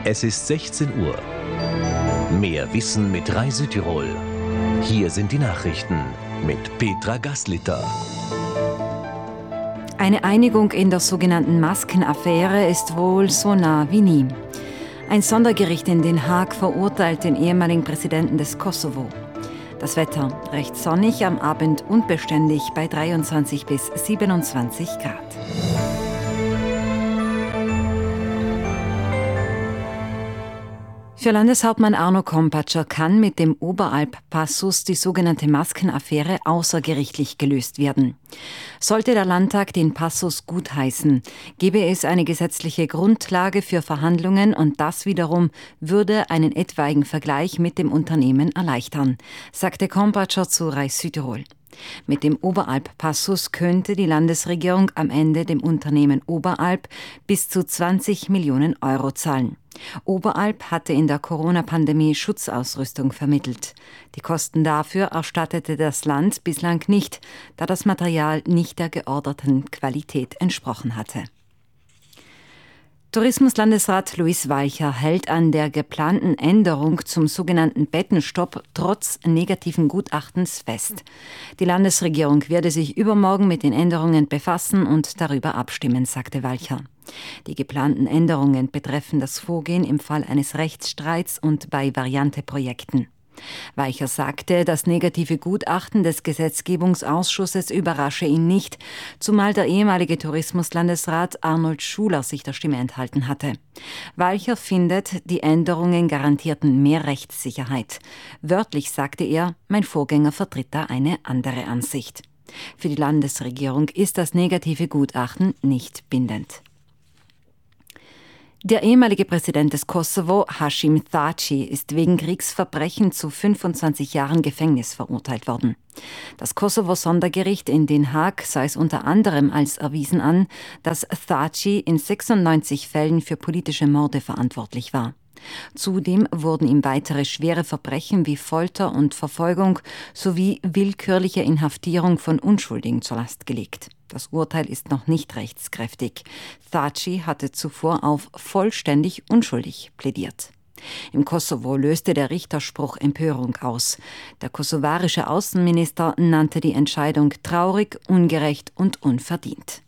Es ist 16 Uhr. Mehr Wissen mit Rai Südtirol. Hier sind die Nachrichten mit Petra Gaslitter. Eine Einigung in der sogenannten Maskenaffäre ist wohl so nah wie nie. Ein Sondergericht in Den Haag verurteilt den ehemaligen Präsidenten des Kosovo. Das Wetter recht sonnig, am Abend unbeständig bei 23 bis 27 Grad. Für Landeshauptmann Arno Kompatscher kann mit dem Oberalp-Passus die sogenannte Maskenaffäre außergerichtlich gelöst werden. Sollte der Landtag den Passus gutheißen, gäbe es eine gesetzliche Grundlage für Verhandlungen und das wiederum würde einen etwaigen Vergleich mit dem Unternehmen erleichtern, sagte Kompatscher zu Rai Südtirol. Mit dem Oberalp-Passus könnte die Landesregierung am Ende dem Unternehmen Oberalp bis zu 20 Millionen Euro zahlen. Oberalp hatte in der Corona-Pandemie Schutzausrüstung vermittelt. Die Kosten dafür erstattete das Land bislang nicht, da das Material nicht der georderten Qualität entsprochen hatte. Tourismuslandesrat Luis Walcher hält an der geplanten Änderung zum sogenannten Bettenstopp trotz negativen Gutachtens fest. Die Landesregierung werde sich übermorgen mit den Änderungen befassen und darüber abstimmen, sagte Walcher. Die geplanten Änderungen betreffen das Vorgehen im Fall eines Rechtsstreits und bei Varianteprojekten. Walcher sagte, das negative Gutachten des Gesetzgebungsausschusses überrasche ihn nicht, zumal der ehemalige Tourismuslandesrat Arnold Schuler sich der Stimme enthalten hatte. Walcher findet, die Änderungen garantierten mehr Rechtssicherheit. Wörtlich sagte er, mein Vorgänger vertritt da eine andere Ansicht. Für die Landesregierung ist das negative Gutachten nicht bindend. Der ehemalige Präsident des Kosovo, Hashim Thaçi, ist wegen Kriegsverbrechen zu 25 Jahren Gefängnis verurteilt worden. Das Kosovo-Sondergericht in Den Haag sah es unter anderem als erwiesen an, dass Thaçi in 96 Fällen für politische Morde verantwortlich war. Zudem wurden ihm weitere schwere Verbrechen wie Folter und Verfolgung sowie willkürliche Inhaftierung von Unschuldigen zur Last gelegt. Das Urteil ist noch nicht rechtskräftig. Thaçi hatte zuvor auf vollständig unschuldig plädiert. Im Kosovo löste der Richterspruch Empörung aus. Der kosovarische Außenminister nannte die Entscheidung traurig, ungerecht und unverdient.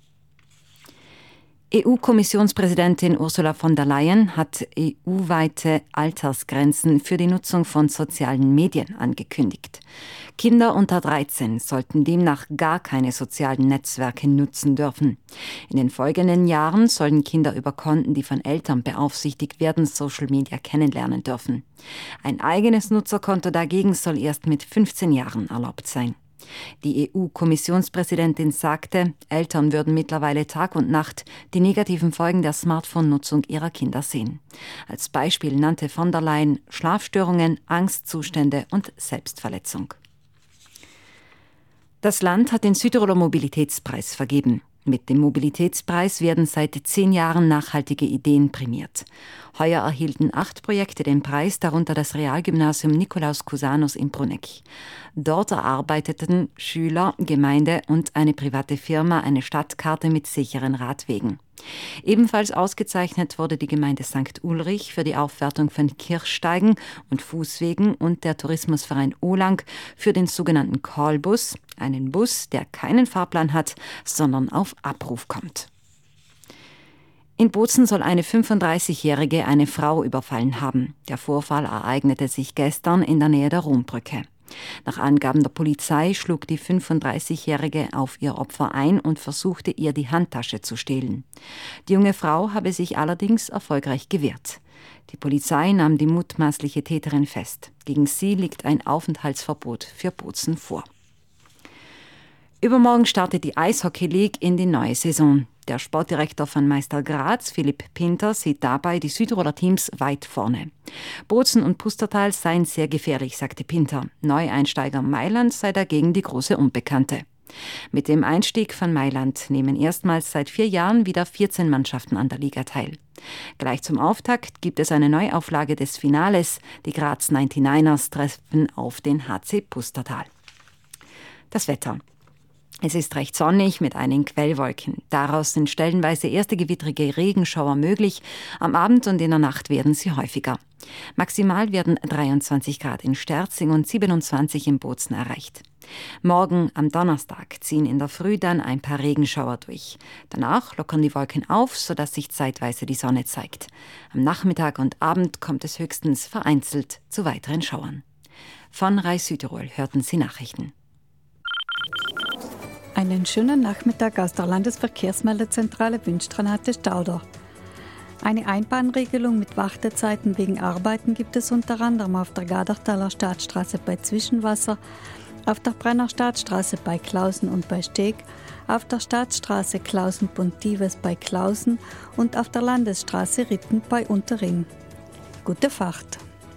EU-Kommissionspräsidentin Ursula von der Leyen hat EU-weite Altersgrenzen für die Nutzung von sozialen Medien angekündigt. Kinder unter 13 sollten demnach gar keine sozialen Netzwerke nutzen dürfen. In den folgenden Jahren sollen Kinder über Konten, die von Eltern beaufsichtigt werden, Social Media kennenlernen dürfen. Ein eigenes Nutzerkonto dagegen soll erst mit 15 Jahren erlaubt sein. Die EU-Kommissionspräsidentin sagte, Eltern würden mittlerweile Tag und Nacht die negativen Folgen der Smartphone-Nutzung ihrer Kinder sehen. Als Beispiel nannte von der Leyen Schlafstörungen, Angstzustände und Selbstverletzung. Das Land hat den Südtiroler Mobilitätspreis vergeben. Mit dem Mobilitätspreis werden seit 10 Jahren nachhaltige Ideen prämiert. Heuer erhielten 8 Projekte den Preis, darunter das Realgymnasium Nikolaus Cusanus in Bruneck. Dort erarbeiteten Schüler, Gemeinde und eine private Firma eine Stadtkarte mit sicheren Radwegen. Ebenfalls ausgezeichnet wurde die Gemeinde St. Ulrich für die Aufwertung von Kirchsteigen und Fußwegen und der Tourismusverein Olang für den sogenannten Callbus, einen Bus, der keinen Fahrplan hat, sondern auf Abruf kommt. In Bozen soll eine 35-Jährige eine Frau überfallen haben. Der Vorfall ereignete sich gestern in der Nähe der Rombrücke. Nach Angaben der Polizei schlug die 35-Jährige auf ihr Opfer ein und versuchte, ihr die Handtasche zu stehlen. Die junge Frau habe sich allerdings erfolgreich gewehrt. Die Polizei nahm die mutmaßliche Täterin fest. Gegen sie liegt ein Aufenthaltsverbot für Bozen vor. Übermorgen startet die Eishockey League in die neue Saison. Der Sportdirektor von Meister Graz, Philipp Pinter, sieht dabei die Südtiroler Teams weit vorne. Bozen und Pustertal seien sehr gefährlich, sagte Pinter. Neueinsteiger Mailand sei dagegen die große Unbekannte. Mit dem Einstieg von Mailand nehmen erstmals seit 4 Jahren wieder 14 Mannschaften an der Liga teil. Gleich zum Auftakt gibt es eine Neuauflage des Finales. Die Graz 99ers treffen auf den HC Pustertal. Das Wetter. Es ist recht sonnig mit einigen Quellwolken. Daraus sind stellenweise erste gewittrige Regenschauer möglich. Am Abend und in der Nacht werden sie häufiger. Maximal werden 23 Grad in Sterzing und 27 in Bozen erreicht. Morgen am Donnerstag ziehen in der Früh dann ein paar Regenschauer durch. Danach lockern die Wolken auf, sodass sich zeitweise die Sonne zeigt. Am Nachmittag und Abend kommt es höchstens vereinzelt zu weiteren Schauern. Von RAI Südtirol hörten Sie Nachrichten. Einen schönen Nachmittag aus der Landesverkehrsmeldezentrale wünscht Renate Stauder. Eine Einbahnregelung mit Wartezeiten wegen Arbeiten gibt es unter anderem auf der Gadertaler Staatsstraße bei Zwischenwasser, auf der Brenner Staatsstraße bei Klausen und bei Steg, auf der Staatsstraße Klausen-Pontives bei Klausen und auf der Landesstraße Ritten bei Unterring. Gute Fahrt!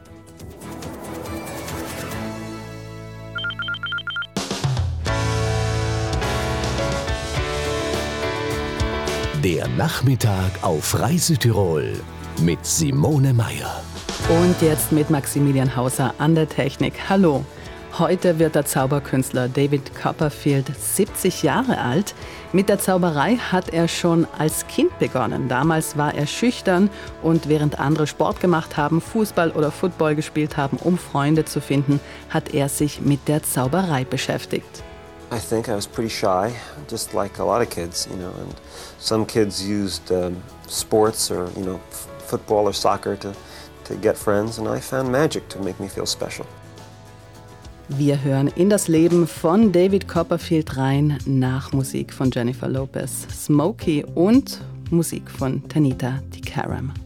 Der Nachmittag auf RAI Südtirol mit Simone Meier. Und jetzt mit Maximilian Hauser an der Technik. Hallo! Heute wird der Zauberkünstler David Copperfield 70 Jahre alt. Mit der Zauberei hat er schon als Kind begonnen. Damals war er schüchtern und während andere Sport gemacht haben, Fußball oder Football gespielt haben, um Freunde zu finden, hat er sich mit der Zauberei beschäftigt. I think I was pretty shy, just like a lot of kids, and some kids used sports or, football or soccer to get friends, and I found magic to make me feel special. Wir hören in das Leben von David Copperfield rein nach Musik von Jennifer Lopez, Smokey und Musik von Tanita Tikaram.